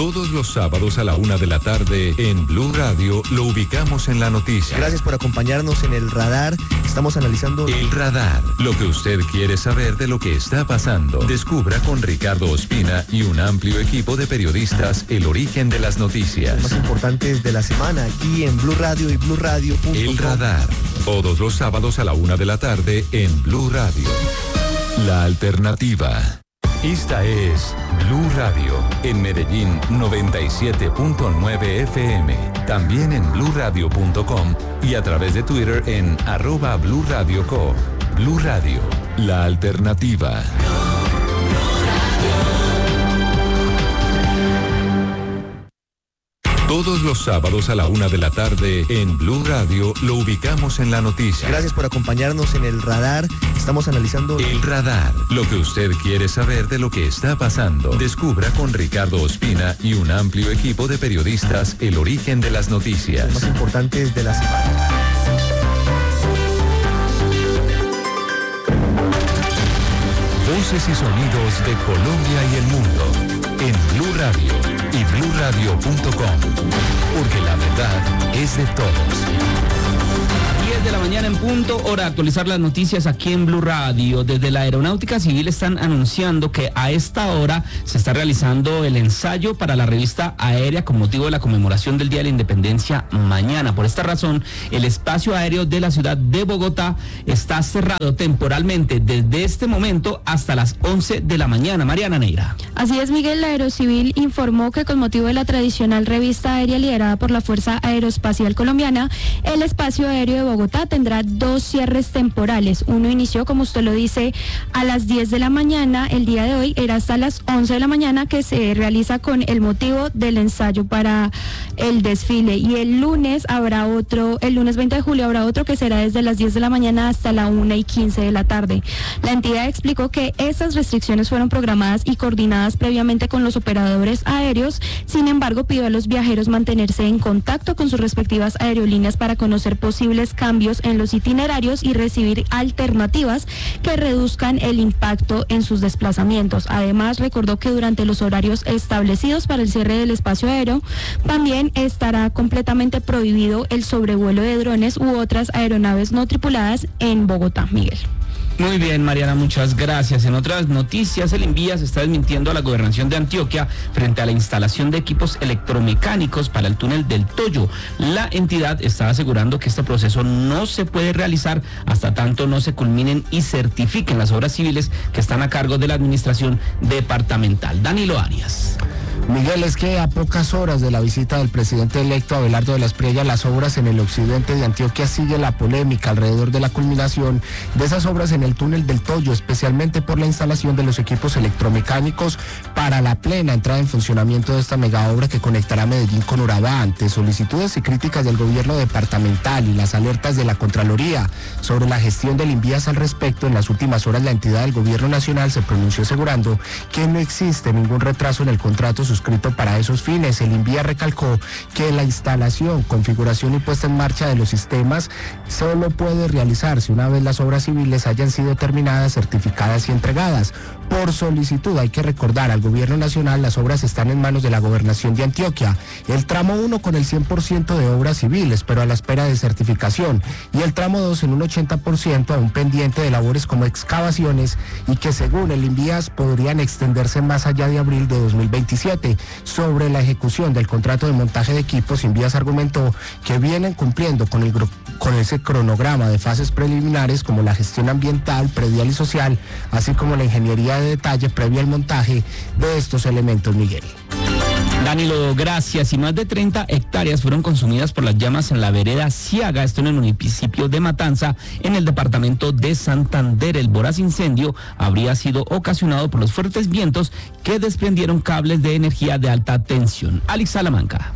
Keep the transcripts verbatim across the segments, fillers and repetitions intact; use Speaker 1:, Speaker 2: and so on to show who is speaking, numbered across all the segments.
Speaker 1: Todos los sábados a la una de la tarde en Blue Radio lo ubicamos en la noticia.
Speaker 2: Gracias por acompañarnos en El Radar. Estamos analizando...
Speaker 1: El Radar, lo que usted quiere saber de lo que está pasando. Descubra con Ricardo Ospina y un amplio equipo de periodistas el origen de las noticias.
Speaker 2: Los más importantes de la semana aquí en Blue Radio y Blue Radio punto com.
Speaker 1: El Radar, todos los sábados a la una de la tarde en Blue Radio. La alternativa. Esta es Blue Radio, en Medellín noventa y siete punto nueve F M, también en blue radio punto com y a través de Twitter en arroba Blue Radio Co. Blue Radio, la alternativa. Todos los sábados a la una de la tarde en Blue Radio lo ubicamos en la noticia.
Speaker 2: Gracias por acompañarnos en El Radar. Estamos analizando...
Speaker 1: El Radar, lo que usted quiere saber de lo que está pasando. Descubra con Ricardo Ospina y un amplio equipo de periodistas el origen de las noticias.
Speaker 2: Los más importantes de la semana.
Speaker 1: Voces y sonidos de Colombia y el mundo en Blue Radio y blue radio punto com, porque la verdad es de todos.
Speaker 3: diez de la mañana en punto, hora de actualizar las noticias aquí en Blue Radio. Desde la Aeronáutica Civil están anunciando que a esta hora se está realizando el ensayo para la revista aérea con motivo de la conmemoración del Día de la Independencia mañana. Por esta razón, el espacio aéreo de la ciudad de Bogotá está cerrado temporalmente desde este momento hasta las once de la mañana. Mariana Neira.
Speaker 4: Así es, Miguel. La Aerocivil informó que con motivo de la tradicional revista aérea liderada por la Fuerza Aeroespacial Colombiana, el espacio aéreo de Bogotá tendrá dos cierres temporales. Uno inició, como usted lo dice, a las diez de la mañana. El día de hoy era hasta las once de la mañana, que se realiza con el motivo del ensayo para el desfile. Y el lunes habrá otro, el lunes veinte de julio habrá otro que será desde las diez de la mañana hasta la una y quince de la tarde. La entidad explicó que estas restricciones fueron programadas y coordinadas previamente con los operadores aéreos. Sin embargo, pidió a los viajeros mantenerse en contacto con sus respectivas aerolíneas para conocer posibles cambios en los itinerarios y recibir alternativas que reduzcan el impacto en sus desplazamientos. Además, recordó que durante los horarios establecidos para el cierre del espacio aéreo, también estará completamente prohibido el sobrevuelo de drones u otras aeronaves no tripuladas en Bogotá. Miguel.
Speaker 3: Muy bien, Mariana, muchas gracias. En otras noticias, el INVIAS está desmintiendo a la gobernación de Antioquia frente a la instalación de equipos electromecánicos para el túnel del Toyo. La entidad está asegurando que este proceso no se puede realizar hasta tanto no se culminen y certifiquen las obras civiles que están a cargo de la administración departamental. Danilo Arias.
Speaker 5: Miguel, es que a pocas horas de la visita del presidente electo Abelardo de la Espriella, las obras en el occidente de Antioquia, sigue la polémica alrededor de la culminación de esas obras en el túnel del Toyo, especialmente por la instalación de los equipos electromecánicos para la plena entrada en funcionamiento de esta mega obra que conectará Medellín con Urabá. Ante solicitudes y críticas del gobierno departamental y las alertas de la Contraloría sobre la gestión del INVIAS al respecto, en las últimas horas la entidad del gobierno nacional se pronunció asegurando que no existe ningún retraso en el contrato suscrito para esos fines. El INVIAS recalcó que la instalación, configuración y puesta en marcha de los sistemas solo puede realizarse una vez las obras civiles hayan sido terminadas, certificadas y entregadas. Por solicitud, hay que recordar al gobierno nacional, las obras están en manos de la gobernación de Antioquia. El tramo uno con el cien por ciento de obras civiles, pero a la espera de certificación, y el tramo dos en un ochenta por ciento aún pendiente de labores como excavaciones y que según el INVIAS podrían extenderse más allá de abril de dos mil veintisiete. Sobre la ejecución del contrato de montaje de equipos, INVIAS argumentó que vienen cumpliendo con el con ese cronograma de fases preliminares como la gestión ambiental, predial y social, así como la ingeniería de detalle previa al montaje de estos elementos, Miguel.
Speaker 3: Danilo, gracias. Y más de treinta hectáreas fueron consumidas por las llamas en la vereda Ciaga, esto en el municipio de Matanza, en el departamento de Santander. El voraz incendio habría sido ocasionado por los fuertes vientos que desprendieron cables de energía de alta tensión. Alex Salamanca.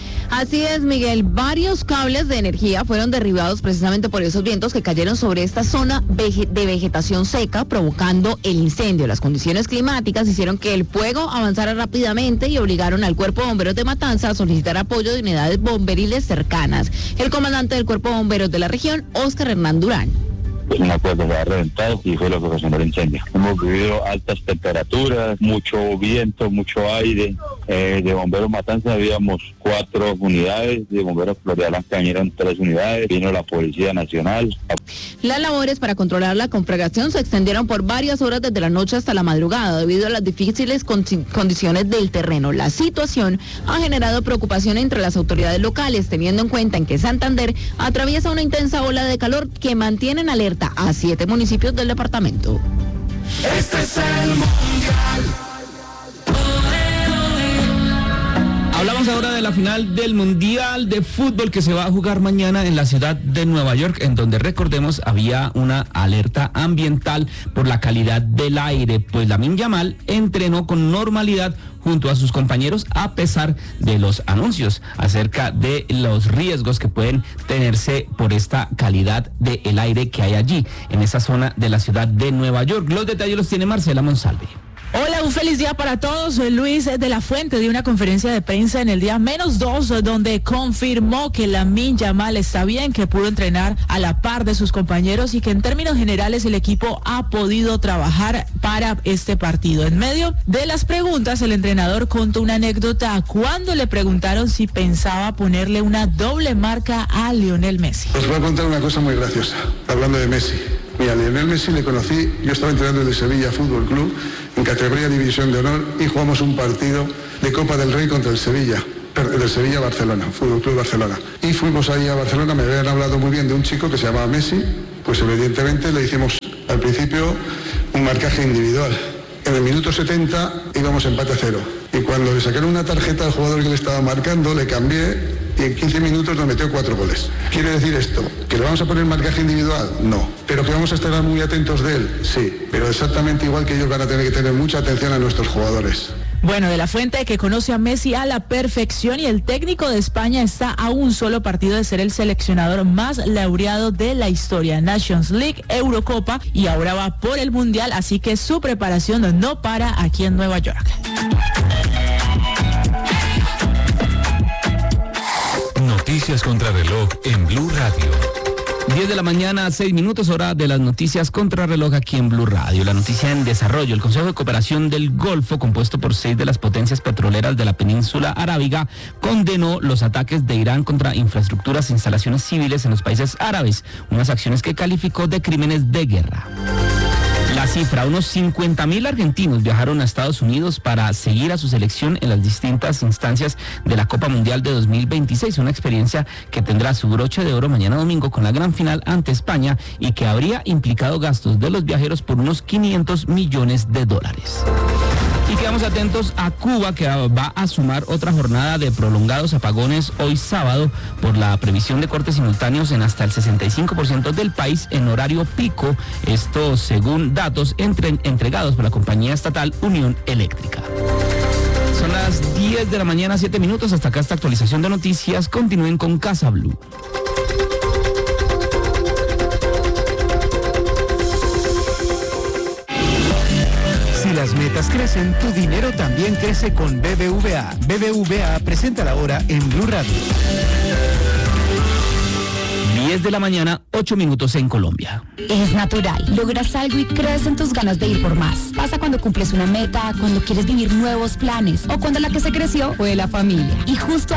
Speaker 6: Así es, Miguel. Varios cables de energía fueron derribados precisamente por esos vientos que cayeron sobre esta zona de vegetación seca, provocando el incendio. Las condiciones climáticas hicieron que el fuego avanzara rápidamente y obligaron al Cuerpo de Bomberos de Matanza a solicitar apoyo de unidades bomberiles cercanas. El comandante del Cuerpo de Bomberos de la región, Óscar Hernán Durán.
Speaker 7: pues una cuerda se ha reventado y fue lo que ocasionó el incendio. Hemos vivido altas temperaturas, mucho viento, mucho aire. Eh, de bomberos Matanza habíamos cuatro unidades, de bomberos Florida Blanca vinieron tres unidades, vino la Policía Nacional.
Speaker 6: Las labores para controlar la conflagración se extendieron por varias horas desde la noche hasta la madrugada debido a las difíciles con- condiciones del terreno. La situación ha generado preocupación entre las autoridades locales, teniendo en cuenta en que Santander atraviesa una intensa ola de calor que mantiene en alerta a siete municipios del departamento.
Speaker 8: Este es el Mundial.
Speaker 3: Hablamos ahora de la final del Mundial de Fútbol que se va a jugar mañana en la ciudad de Nueva York, en donde, recordemos, había una alerta ambiental por la calidad del aire, pues Lamine Yamal entrenó con normalidad junto a sus compañeros a pesar de los anuncios acerca de los riesgos que pueden tenerse por esta calidad del aire que hay allí, en esa zona de la ciudad de Nueva York. Los detalles los tiene Marcela Monsalve.
Speaker 9: Hola, un feliz día para todos. Soy Luis de la Fuente dio una conferencia de prensa en el día menos dos, donde confirmó que Lamine Yamal está bien, que pudo entrenar a la par de sus compañeros y que en términos generales el equipo ha podido trabajar para este partido. En medio de las preguntas, el entrenador contó una anécdota cuando le preguntaron si pensaba ponerle una doble marca a Lionel Messi.
Speaker 10: Os voy a contar una cosa muy graciosa, hablando de Messi. Mira, a Lionel Messi le conocí, yo estaba entrenando en el Sevilla Fútbol Club, en categoría División de Honor, y jugamos un partido de Copa del Rey contra el Sevilla, del Sevilla Barcelona, Fútbol Club Barcelona. Y fuimos ahí a Barcelona, me habían hablado muy bien de un chico que se llamaba Messi, pues evidentemente le hicimos al principio un marcaje individual. En el minuto setenta íbamos empate a cero. Y cuando le sacaron una tarjeta al jugador que le estaba marcando, le cambié y en quince minutos nos metió cuatro goles. ¿Quiere decir esto? ¿Que le vamos a poner marcaje individual? No. ¿Pero que vamos a estar muy atentos de él? Sí. Pero exactamente igual que ellos van a tener que tener mucha atención a nuestros jugadores.
Speaker 9: Bueno, de la Fuente, que conoce a Messi a la perfección, y el técnico de España está a un solo partido de ser el seleccionador más laureado de la historia. Nations League, Eurocopa y ahora va por el Mundial, así que su preparación no para aquí en Nueva York.
Speaker 1: Noticias contra reloj en Blue Radio.
Speaker 3: diez de la mañana, seis minutos, hora de las noticias contra reloj aquí en Blue Radio. La noticia en desarrollo: el Consejo de Cooperación del Golfo, compuesto por seis de las potencias petroleras de la península arábiga, condenó los ataques de Irán contra infraestructuras e instalaciones civiles en los países árabes, unas acciones que calificó de crímenes de guerra. La cifra: unos cincuenta mil argentinos viajaron a Estados Unidos para seguir a su selección en las distintas instancias de la Copa Mundial de dos mil veintiséis, una experiencia que tendrá su broche de oro mañana domingo con la gran final ante España y que habría implicado gastos de los viajeros por unos quinientos millones de dólares. Y quedamos atentos a Cuba, que va a sumar otra jornada de prolongados apagones hoy sábado por la previsión de cortes simultáneos en hasta el sesenta y cinco por ciento del país en horario pico. Esto según datos entre, entregados por la compañía estatal Unión Eléctrica. Son las diez de la mañana, siete minutos. Hasta acá esta actualización de noticias. Continúen con Casa Blue.
Speaker 11: Si las metas crecen, tu dinero también crece con B B V A. B B V A presenta la hora en Blue Radio.
Speaker 3: diez de la mañana, ocho minutos en Colombia.
Speaker 12: Es natural. Logras algo y crees en tus ganas de ir por más. Pasa cuando cumples una meta, cuando quieres vivir nuevos planes o cuando la que se creció fue la familia. Y justo